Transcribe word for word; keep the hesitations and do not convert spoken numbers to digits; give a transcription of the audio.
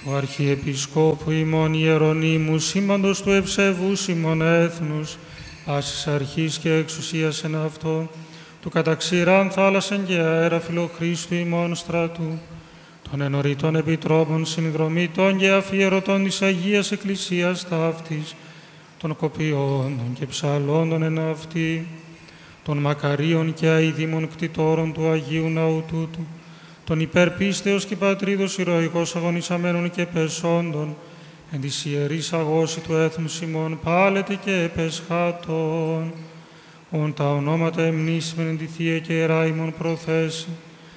του Αρχιεπισκόπου ημών Ιερονύμου, σήμαντος του ευσεβούς ημών έθνους, πάσης αρχής και εξουσίας εν αυτό, του καταξηράν θάλασσεν και αέρα φιλοχρίστου ημών στρατού, των ενωριτών επιτρόπων συνδρομητών και αφιερωτών της Αγίας Εκκλησίας ταύτης, των κοπιόντων και ψαλόντων εν αυτή, των μακαρίων και αηδήμων κτητόρων του Αγίου Ναού τούτου, των υπερπίστεως και πατρίδος ηρωικώς αγωνισαμένων και πεσόντων, εν της ιερής αγώση του έθνους ημών πάλετε και επεσχάτων, ον τα ονόματα εμνήσιμεν εν τη Θεία και Ιερά ημών προθέσει,